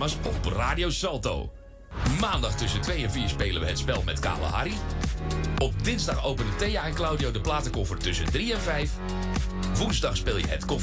programma's op Radio Salto. Maandag tussen 2 en 4 spelen we het spel met Kale Harry. Op dinsdag openen Thea en Claudio de platenkoffer tussen 3 en 5. Woensdag speel je het